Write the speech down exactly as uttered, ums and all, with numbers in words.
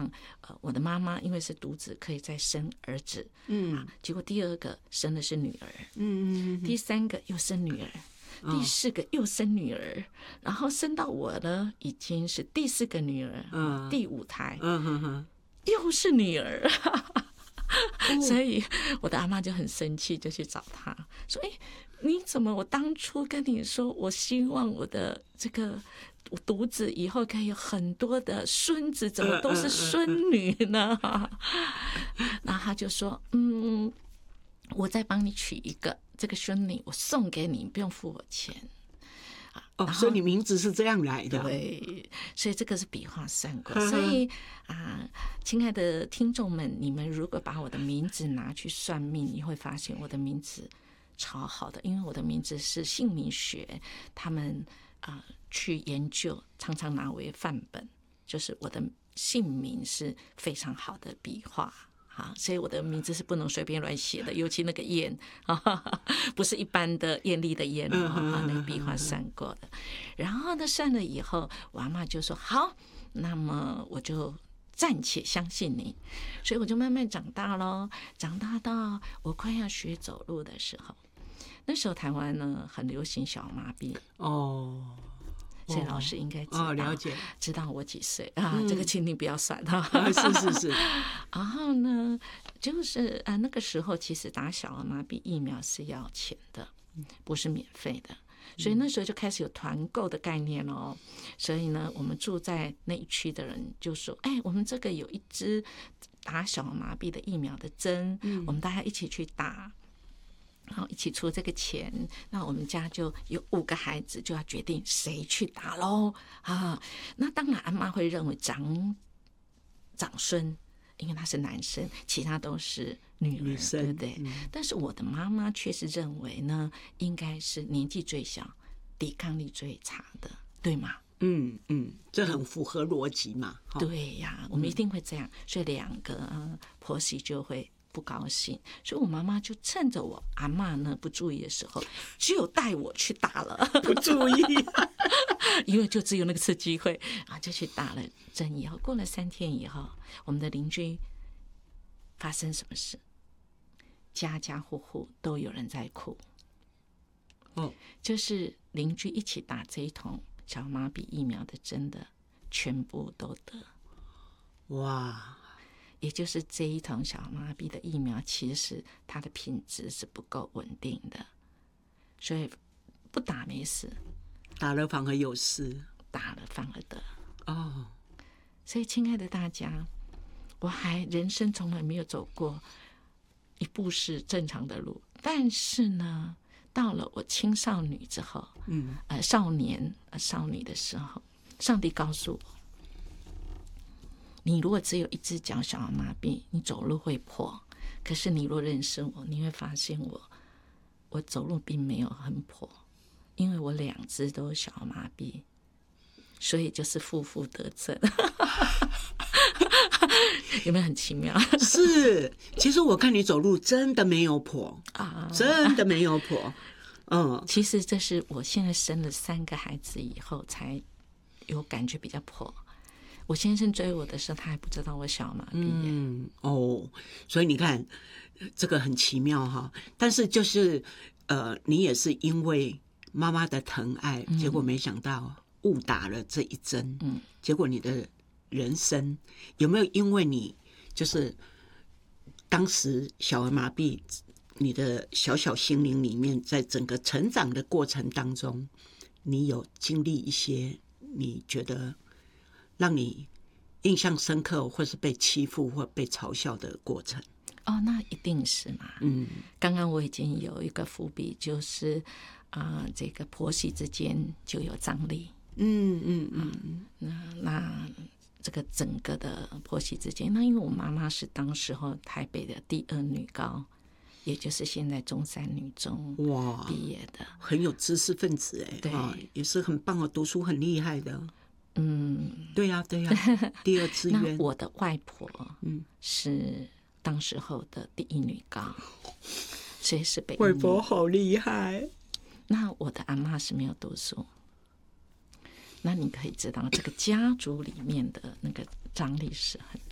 望呃我的妈妈因为是独子，可以再生儿子。嗯、啊，结果第二个生的是女儿，嗯嗯，第三个又生女儿。第四个又生女儿，然后生到我呢，已经是第四个女儿，嗯、第五胎，嗯哼哼，又是女儿，所以我的阿嬷就很生气，就去找她说：“哎、欸，你怎么？我当初跟你说，我希望我的这个我独子以后可以有很多的孙子，怎么都是孙女呢？”然后他就说：“嗯，我再帮你取一个。”这个孙女我送给你，不用付我钱。 哦，所以你名字是这样来的。 对，所以这个是笔画算过。所以啊，亲爱的听众们，你们如果把我的名字拿去算命，你会发现我的名字超好的，因为我的名字是姓名学，他们啊去研究，常常拿为范本，就是我的姓名是非常好的笔画。啊，所以我的名字是不能随便乱写的，尤其那个燕啊，不是一般的艳丽的艳啊，那个笔画算过的。然后呢，算了以后，我阿嬷就说好，那么我就暂且相信你。所以我就慢慢长大咯，长大到我快要学走路的时候，那时候台湾呢很流行小儿麻痹哦。所以老师应该知道，哦、了解，知道我几岁啊、嗯？这个请你不要算哈、 啊。是是是。 然后呢，就是啊，那个时候其实打小儿麻痹疫苗是要钱的，不是免费的。所以那时候就开始有团购的概念哦。所以呢，我们住在那一区的人就说：“哎，我们这个有一支打小儿麻痹的疫苗的针，嗯、我们大家一起去打。”然后一起出这个钱，那我们家就有五个孩子，就要决定谁去打喽啊！那当然，阿嬷会认为长长孙，因为他是男生，其他都是女儿，女生对不对？嗯、但是我的妈妈却是认为呢，应该是年纪最小、抵抗力最差的，对吗？ 嗯嗯，这很符合逻辑嘛。 对呀，我们一定会这样，所以两个、呃、婆媳就会不高兴，所以我妈妈就趁着我阿嬷呢不注意的时候，就带我去打了。 不注意， 因为就只有那个次机会啊，就去打了针。以后过了三天以后，我们的邻居发生什么事？家家户户都有人在哭。哦，就是邻居一起打这一桶小儿麻痹疫苗的针的，全部都得。哇！也就是这一桶小儿麻痹的疫苗，其实它的品质是不够稳定的，所以不打没事， 打了反而有事， 打了反而得哦。所以，亲爱的大家，我还人生从来没有走过一步是正常的路，但是呢，到了我青少女之后，嗯，呃，少年、呃、少女的时候，上帝告诉我。你如果只有一只脚小儿麻痹，你走路会破。可是你若认识我，你会发现我，我走路并没有很破，因为我两只都小儿麻痹，所以就是负负得正。有没有很奇妙？ 是，其实我看你走路真的没有破啊，真的没有破。嗯， 其实这是我现在生了三个孩子以后才有感觉比较破。我先生追我的时候，他还不知道我小儿麻痹。嗯哦，所以你看，这个很奇妙哈。但是就是呃，你也是因为妈妈的疼爱，嗯、结果没想到误打了这一针。嗯，结果你的人生有没有因为你就是当时小儿麻痹，你的小小心灵里面，在整个成长的过程当中，你有经历一些你觉得让你印象深刻，或是被欺负或被嘲笑的过程？ 哦，那一定是嘛。嗯，刚刚我已经有一个伏笔，就是啊、呃，这个婆媳之间就有张力。嗯嗯嗯，那那这个整个的婆媳之间，那因为我妈妈是当时候台北的第二女高，也就是现在中山女中哇毕业的， 很有知识分子哎，对、哦，也是很棒的，读书很厉害的。嗯，对呀、啊、对呀、啊，第二志愿。 那我的外婆嗯是当时候的第一女高，所以是北一女。 外婆好厉害。 那我的阿嬷是没有读书，那你可以知道这个家族里面的那个张力是很